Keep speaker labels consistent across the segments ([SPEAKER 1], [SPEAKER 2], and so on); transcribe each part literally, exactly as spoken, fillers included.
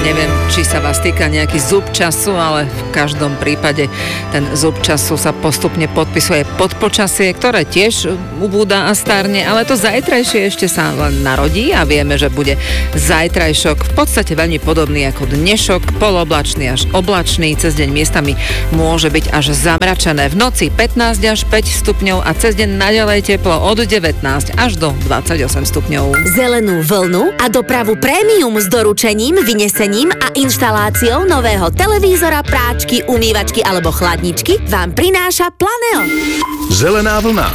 [SPEAKER 1] Neviem, či sa vás týka nejaký zub času, ale v každom prípade ten zub času sa postupne podpisuje pod počasie, ktoré tiež ubúda a starne, ale to zajtrajšie ešte sa len narodí a vieme, že bude zajtrajšok v podstate veľmi podobný ako dnešok, poloblačný až oblačný, cez deň miestami môže byť až zamračené. V noci pätnásť až päť stupňov a cez deň naďalej teplo od devätnásť až do dvadsaťosem stupňov.
[SPEAKER 2] Zelenú vlnu a dopravu prémium s doručením, vynesením a inštaláciou nového televízora, práčky, umývačky alebo chladničky vám prináša Planeo.
[SPEAKER 3] Zelená vlna.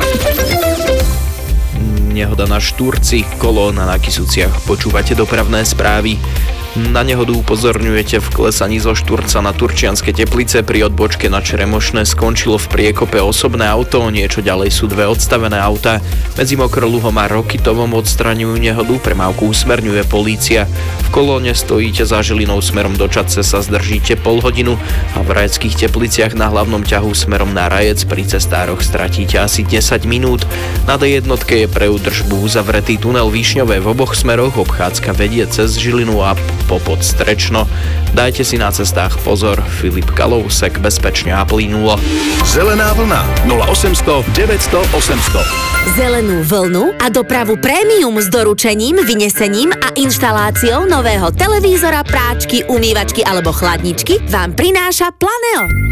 [SPEAKER 4] Nehoda na Štúrci, kolóna na Kysuciach. Počúvate dopravné správy. Na nehodu upozorňujete v klesaní zo Štúrca na Turčianske Teplice. Pri odbočke na Čeremošné skončilo v priekope osobné auto, niečo ďalej sú dve odstavené autá. Medzi Mokroluhom a Rokytovom odstraňujú nehodu, premávku usmerňuje polícia. V kolóne stojíte za Žilinou smerom do Čadce, sa zdržíte pol hodinu a v Rajeckých Tepliciach na hlavnom ťahu smerom na Rajec pri cestároch stratíte asi desať minút. Na dé jednotke je pre údržbu uzavretý tunel Výšňové v oboch smeroch, obchádzka vedie cez Žilinu a popod Strečno. Dajte si na cestách pozor. Filip Kalousek, bezpečne a plynulo.
[SPEAKER 3] Zelená vlna nula osemsto deväťsto osemsto.
[SPEAKER 2] Zelenú vlnu a dopravu prémium s doručením, vynesením a inštaláciou nového televízora, práčky, umývačky alebo chladničky vám prináša Planeo.